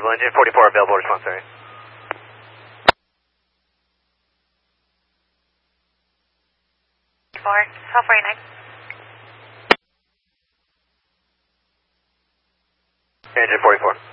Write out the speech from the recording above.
Arrival engine 44 available response area. South 49. Engine 44.